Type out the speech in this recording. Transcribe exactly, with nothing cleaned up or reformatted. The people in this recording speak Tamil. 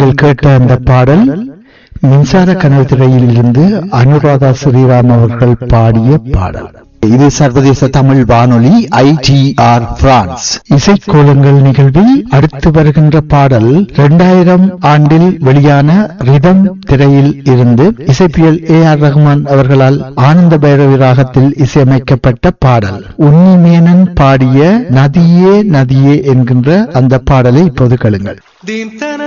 நீங்கள் கேட்ட அந்த பாடல் மின்சார கனவு திரையில் இருந்து அனுராதா ஸ்ரீராம் அவர்கள் பாடிய பாடல். இது சர்வதேச தமிழ் வானொலி ஐ டி ஆர் பிரான்ஸ் இசைக்கோலங்கள் நிகழ்வில் அடுத்து வருகின்ற பாடல் இரண்டாயிரம் ஆண்டில் வெளியான ரிதம் திரையில் இருந்து இசைப்பியல் ஏ ஆர் ரஹ்மான் அவர்களால் ஆனந்த பைரவி ராகத்தில் இசையமைக்கப்பட்ட பாடல். உன்னி மேனன் பாடிய நதியே நதியே என்கின்ற அந்த பாடலை இப்போது கேளுங்கள்.